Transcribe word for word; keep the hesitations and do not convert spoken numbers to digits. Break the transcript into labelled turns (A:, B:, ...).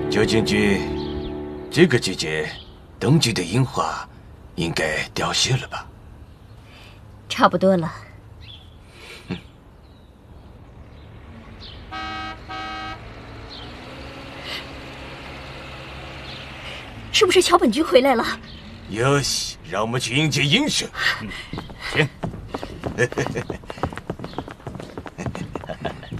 A: 九京君，这个季节登记的樱花应该凋谢了吧？
B: 差不多了。
A: 嗯、
B: 是不是桥本君回来了？
A: 哟西，让我们去迎接樱神。嗯，请。